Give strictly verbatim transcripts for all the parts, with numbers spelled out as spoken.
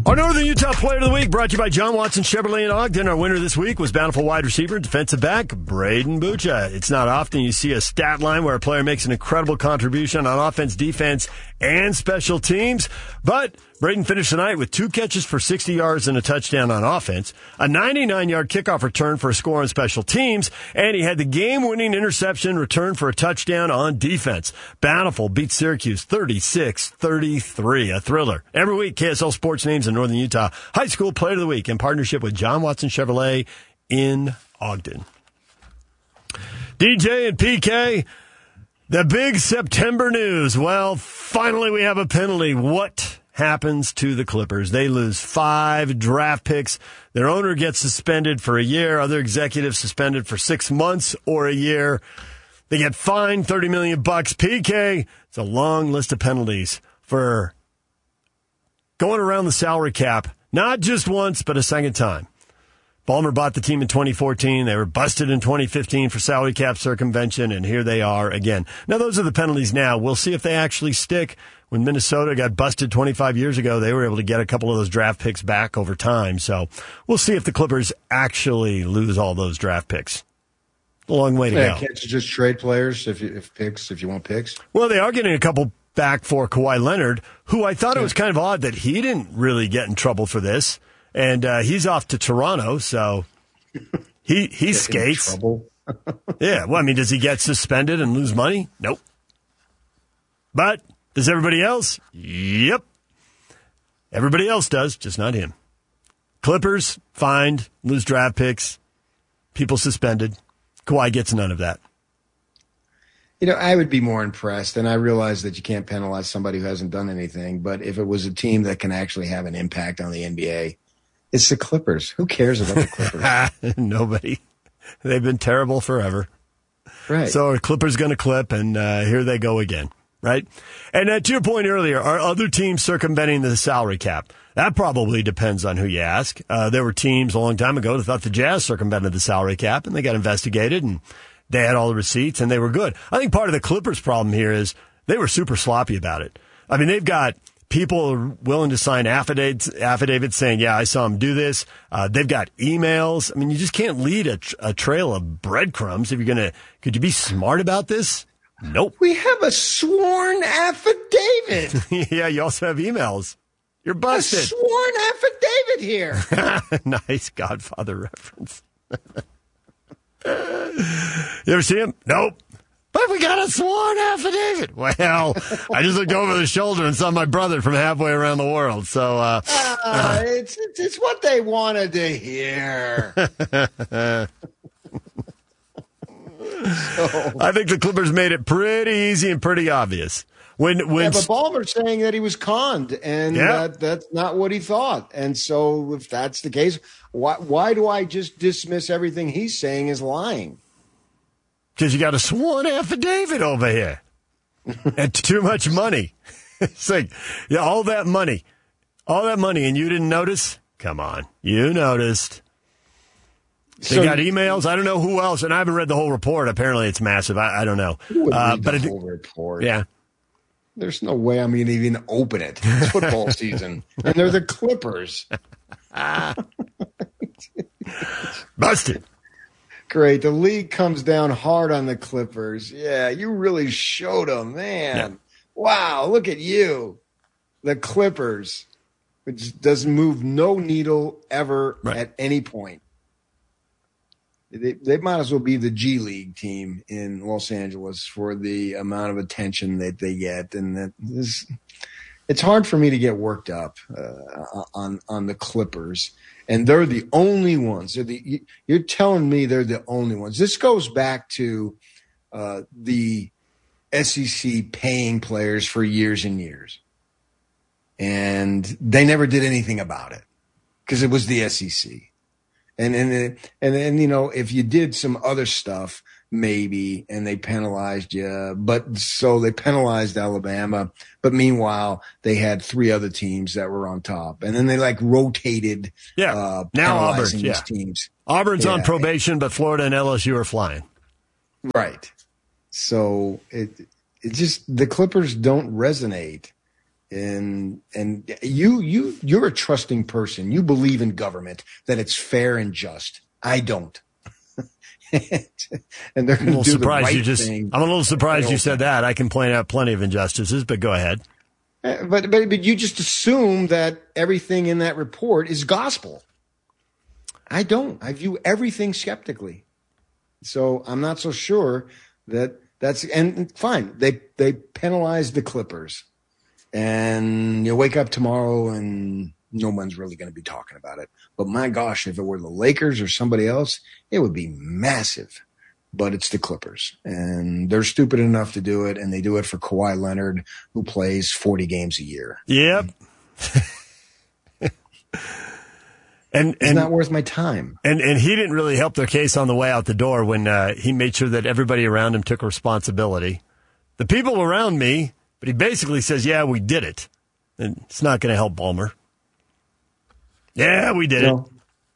Our Northern Utah Player of the Week brought to you by John Watson Chevrolet in Ogden. Our winner this week was bountiful wide receiver, defensive back, Braden Bucha. It's not often you see a stat line where a player makes an incredible contribution on offense, defense, and special teams. But Braden finished the night with two catches for sixty yards and a touchdown on offense, a ninety-nine-yard kickoff return for a score on special teams, and he had the game-winning interception return for a touchdown on defense. Bountiful beats Syracuse thirty-six thirty-three, a thriller. Every week, K S L Sports names in Northern Utah High School Player of the Week in partnership with John Watson Chevrolet in Ogden. D J and P K, the big September news. Well, finally we have a penalty. What happens to the Clippers? They lose five draft picks. Their owner gets suspended for a year. Other executives suspended for six months or a year. They get fined thirty million bucks. P K, it's a long list of penalties for going around the salary cap, not just once, but a second time. Ballmer bought the team in twenty fourteen. They were busted in twenty fifteen for salary cap circumvention, and here they are again. Now, those are the penalties now. We'll see if they actually stick. When Minnesota got busted twenty-five years ago, they were able to get a couple of those draft picks back over time. So we'll see if the Clippers actually lose all those draft picks. A long way to yeah, go. Can't you just trade players if you, if picks if you want picks? Well, they are getting a couple back for Kawhi Leonard, who I thought yeah. it was kind of odd that he didn't really get in trouble for this. And uh, he's off to Toronto, so he he skates. Trouble. Yeah, well, I mean, does he get suspended and lose money? Nope. But does everybody else? Yep. Everybody else does, just not him. Clippers, fined, lose draft picks, people suspended. Kawhi gets none of that. You know, I would be more impressed, and I realize that you can't penalize somebody who hasn't done anything, but if it was a team that can actually have an impact on the N B A, it's the Clippers. Who cares about the Clippers? Nobody. They've been terrible forever. Right. So the Clippers going to clip, and uh, here they go again. Right? And uh, to your point earlier, are other teams circumventing the salary cap? That probably depends on who you ask. Uh, there were teams a long time ago that thought the Jazz circumvented the salary cap, and they got investigated, and they had all the receipts, and they were good. I think part of the Clippers' problem here is they were super sloppy about it. I mean, they've got people willing to sign affidavits, affidavits saying, yeah, I saw him do this. Uh, they've got emails. I mean, you just can't lead a, a trail of breadcrumbs if you're going to – could you be smart about this? Nope. We have a sworn affidavit. Yeah, you also have emails. You're busted. A sworn affidavit here. Nice Godfather reference. You ever see him? Nope. But we got a sworn affidavit. Well, I just looked over the shoulder and saw my brother from halfway around the world. So uh, uh, it's, it's it's what they wanted to hear. So. I think the Clippers made it pretty easy and pretty obvious. When, when yeah, but Ballmer's saying that he was conned, and yeah. that, that's not what he thought. And so if that's the case, why why do I just dismiss everything he's saying as lying? Because you got a sworn affidavit over here. And too much money. It's like, yeah, all that money. All that money, and you didn't notice? Come on. You noticed. They so got emails. I don't know who else, and I haven't read the whole report. Apparently it's massive. I, I don't know. Uh, read but the it, whole report. Yeah. There's no way I'm going to even open it. It's football season, and they're the Clippers. Busted. Great. The league comes down hard on the Clippers. Yeah, you really showed them, man. Yeah. Wow, look at you. The Clippers, which doesn't move no needle ever right. at any point. They, they might as well be the G League team in Los Angeles for the amount of attention that they get. And that is, it's hard for me to get worked up uh, on on the Clippers. And they're the only ones. They're the, you're telling me they're the only ones. This goes back to uh, the S E C paying players for years and years. And they never did anything about it because it was the S E C. And and and then, you know, if you did some other stuff, maybe, and they penalized you, but so they penalized Alabama. But meanwhile, they had three other teams that were on top, and then they like rotated. Yeah, uh, now Auburn. These yeah, teams. Auburn's yeah. on probation, but Florida and L S U are flying. Right. So it it just the Clippers don't resonate. And and you you you're a trusting person. You believe in government, that it's fair and just. I don't. And they're going to do surprised the right you just, thing. I'm a little surprised you said that. I can point out plenty of injustices, but go ahead. But but but you just assume that everything in that report is gospel. I don't. I view everything skeptically. So I'm not so sure that that's and fine. They they penalized the Clippers. And you wake up tomorrow and no one's really going to be talking about it. But my gosh, if it were the Lakers or somebody else, it would be massive. But it's the Clippers. And they're stupid enough to do it, and they do it for Kawhi Leonard, who plays forty games a year. Yep. and It's and, not worth my time. And and he didn't really help their case on the way out the door when uh, he made sure that everybody around him took responsibility. The people around me... But he basically says, yeah, we did it. And it's not going to help Ballmer. Yeah, we did no. it.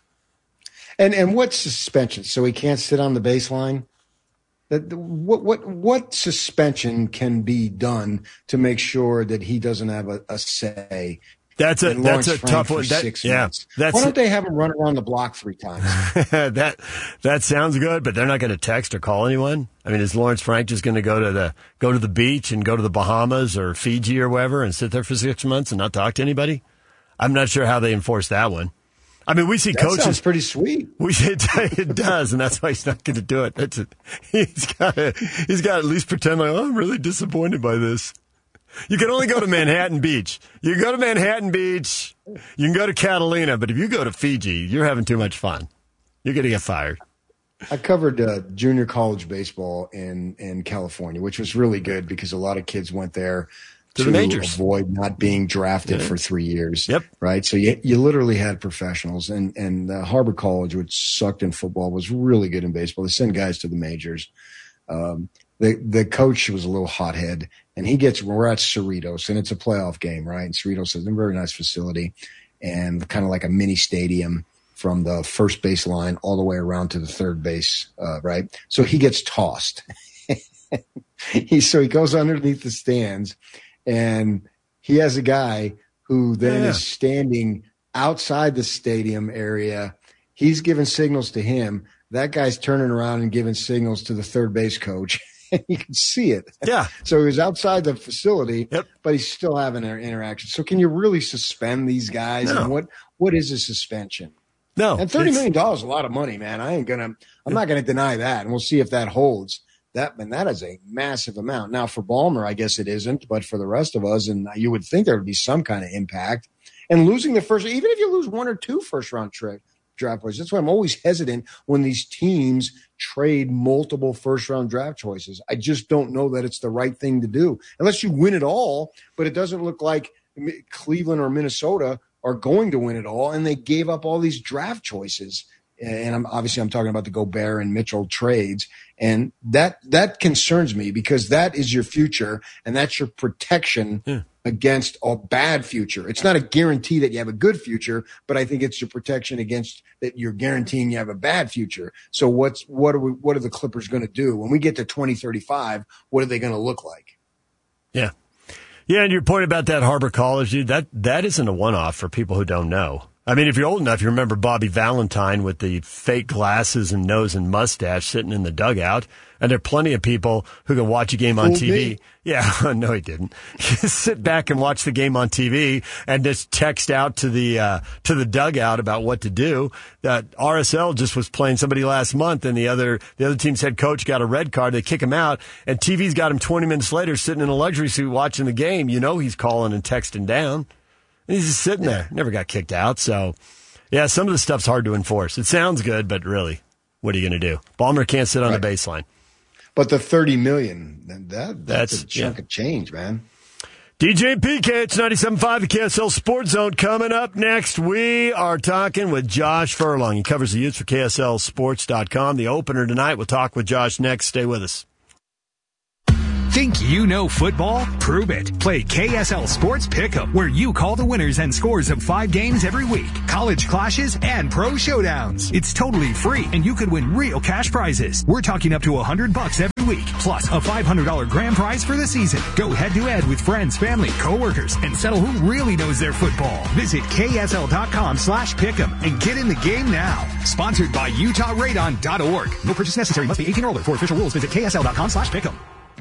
And and what suspension? So he can't sit on the baseline? That what what what suspension can be done to make sure that he doesn't have a, a say? That's a that's a Frank tough one. That, six yeah, that's, Why don't they have him run around the block three times? that that sounds good, but they're not going to text or call anyone. I mean, is Lawrence Frank just going to go to the go to the beach and go to the Bahamas or Fiji or wherever and sit there for six months and not talk to anybody? I'm not sure how they enforce that one. I mean, we see that coaches. Sounds pretty sweet. We it, it does, and that's why he's not going to do it. That's it. He's got to. He's got to at least pretend like, oh, I'm really disappointed by this. You can only go to Manhattan Beach. You can go to Manhattan Beach. You can go to Catalina, but if you go to Fiji, you're having too much fun. You're going to get fired. I covered uh, junior college baseball in, in California, which was really good because a lot of kids went there to, to the majors. avoid not being drafted yeah. for three years. Yep. Right. So you, you literally had professionals, and, and uh, Harbor College, which sucked in football, was really good in baseball. They send guys to the majors. Um, the, the coach was a little hothead, and he gets, we're at Cerritos, and it's a playoff game, right? And Cerritos is a very nice facility and kind of like a mini stadium from the first base line all the way around to the third base, uh, right? So he gets tossed. he, so he goes underneath the stands, and he has a guy who then yeah. is standing outside the stadium area. He's giving signals to him. That guy's turning around and giving signals to the third base coach. And you can see it. Yeah. So he was outside the facility, yep. but he's still having an interaction. So can you really suspend these guys? No. And what, what is a suspension? No. And thirty million dollars is a lot of money, man. I ain't gonna, I'm not gonna deny that. And we'll see if that holds. That, and that is a massive amount. Now for Ballmer, I guess it isn't, but for the rest of us, and you would think there would be some kind of impact. And losing the first, even if you lose one or two first round trick, draft choices. That's why I'm always hesitant when these teams trade multiple first round draft choices. I just don't know that it's the right thing to do unless you win it all, but it doesn't look like Cleveland or Minnesota are going to win it all. And they gave up all these draft choices. And I'm obviously I'm talking about the Gobert and Mitchell trades. And that, that concerns me because that is your future and that's your protection yeah. against a bad future. It's not a guarantee that you have a good future, but I think it's your protection against that you're guaranteeing you have a bad future. So what's, what are we, what are the Clippers going to do when we get to twenty thirty-five? What are they going to look like? Yeah. Yeah. And your point about that Harbor College, dude, that, that isn't a one-off for people who don't know. I mean, if you're old enough, you remember Bobby Valentine with the fake glasses and nose and mustache sitting in the dugout. And there are plenty of people who can watch a game on Fooled T V. Me. Yeah, no, he didn't. Sit back and watch the game on T V and just text out to the uh, to the dugout about what to do. That R S L just was playing somebody last month, and the other the other team's head coach got a red card. They kick him out, and T V's got him twenty minutes later sitting in a luxury suite watching the game. You know he's calling and texting down. And he's just sitting there. Never got kicked out. So, yeah, some of the stuff's hard to enforce. It sounds good, but really, what are you going to do? Ballmer can't sit on right. the baseline. But the thirty million dollars, that, that's, that's a chunk yeah. of change, man. D J and P K, it's ninety-seven point five, the K S L Sports Zone. Coming up next, we are talking with Josh Furlong. He covers the youth for K S L Sports dot com. The opener tonight. We'll talk with Josh next. Stay with us. Think you know football? Prove it. Play K S L Sports Pick'em, where you call the winners and scores of five games every week, college clashes, and pro showdowns. It's totally free, and you could win real cash prizes. We're talking up to one hundred bucks every week, plus a five hundred dollars grand prize for the season. Go head-to-head with friends, family, coworkers, and settle who really knows their football. Visit ksl.com slash pick'em and get in the game now. Sponsored by Utah Radon dot org. No purchase necessary. Must be eighteen or older. For official rules, visit ksl.com slash pick'em.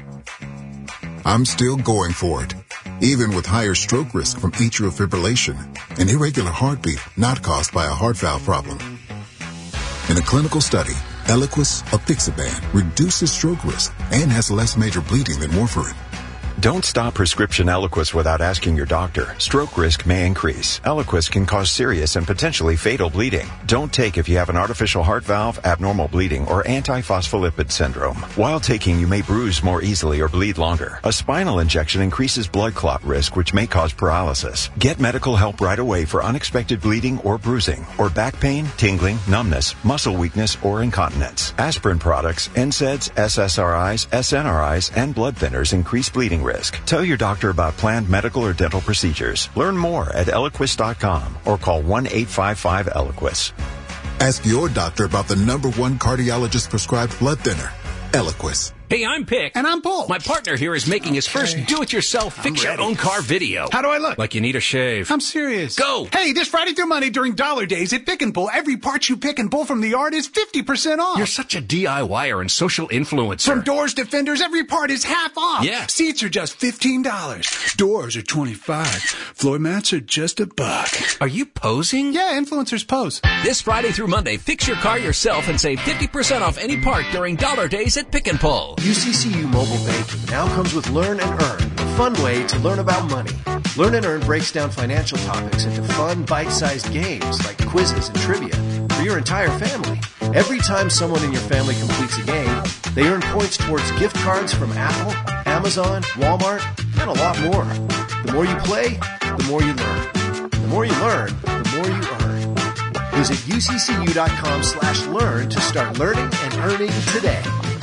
I'm still going for it, even with higher stroke risk from atrial fibrillation, an irregular heartbeat not caused by a heart valve problem. In a clinical study, Eliquis apixaban reduces stroke risk and has less major bleeding than warfarin. Don't stop prescription Eliquis without asking your doctor. Stroke risk may increase. Eliquis can cause serious and potentially fatal bleeding. Don't take if you have an artificial heart valve, abnormal bleeding, or antiphospholipid syndrome. While taking, you may bruise more easily or bleed longer. A spinal injection increases blood clot risk, which may cause paralysis. Get medical help right away for unexpected bleeding or bruising, or back pain, tingling, numbness, muscle weakness, or incontinence. Aspirin products, N SAIDs, S S R Is, S N R Is, and blood thinners increase bleeding risk. Tell your doctor about planned medical or dental procedures. Learn more at Eliquis dot com or call one eight five five Eliquis. Ask your doctor about the number one cardiologist prescribed blood thinner, Eliquis. Hey, I'm Pick. And I'm Paul. My partner here is making his okay. first do-it-yourself fix-your-own-car video. How do I look? Like you need a shave. I'm serious. Go! Hey, this Friday through Monday during Dollar Days at Pick and Pull, every part you pick and pull from the yard is fifty percent off. You're such a DIYer and social influencer. From doors to fenders, every part is half off. Yeah. Seats are just fifteen dollars. Doors are twenty-five dollars. Floor mats are just a buck. Are you posing? Yeah, influencers pose. This Friday through Monday, fix your car yourself and save fifty percent off any part during Dollar Days at Pick and Pull. U C C U Mobile Banking now comes with Learn and Earn, a fun way to learn about money. Learn and Earn breaks down financial topics into fun, bite-sized games like quizzes and trivia for your entire family. Every time someone in your family completes a game, they earn points towards gift cards from Apple, Amazon, Walmart, and a lot more. The more you play, the more you learn. The more you learn, the more you earn. Visit uccu.com slash learn to start learning and earning today.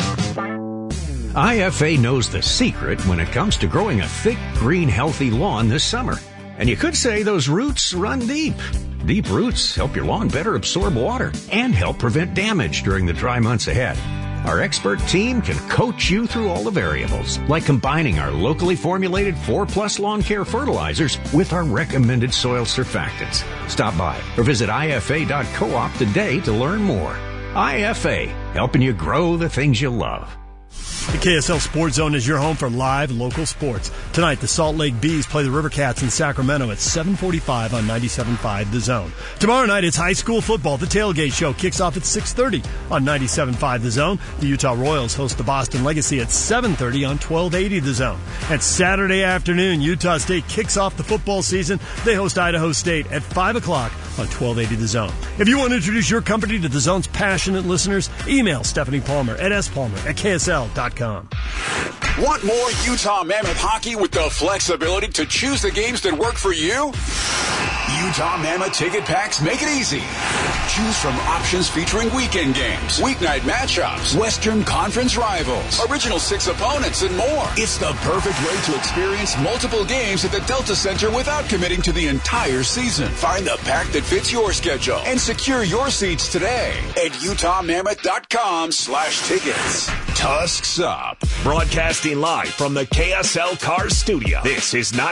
I F A knows the secret when it comes to growing a thick, green, healthy lawn this summer. And you could say those roots run deep. Deep roots help your lawn better absorb water and help prevent damage during the dry months ahead. Our expert team can coach you through all the variables, like combining our locally formulated four plus lawn care fertilizers with our recommended soil surfactants. Stop by or visit I F A dot coop today to learn more. I F A, helping you grow the things you love. The K S L Sports Zone is your home for live local sports. Tonight, the Salt Lake Bees play the River Cats in Sacramento at seven forty-five on ninety-seven point five The Zone. Tomorrow night, it's high school football. The Tailgate Show kicks off at six thirty on ninety-seven point five The Zone. The Utah Royals host the Boston Legacy at seven thirty on twelve eighty The Zone. And Saturday afternoon, Utah State kicks off the football season. They host Idaho State at five o'clock on twelve eighty The Zone. If you want to introduce your company to The Zone's passionate listeners, email Stephanie Palmer at s palmer at k s l dot com. Want more Utah Mammoth hockey with the flexibility to choose the games that work for you? Utah Mammoth ticket packs make it easy. Choose from options featuring weekend games, weeknight matchups, Western Conference rivals, original six opponents, and more. It's the perfect way to experience multiple games at the Delta Center without committing to the entire season. Find the pack that fits your schedule and secure your seats today at utah mammoth dot com slash tickets. Tusks up. Broadcasting live from the K S L Cars studio. This is ninety.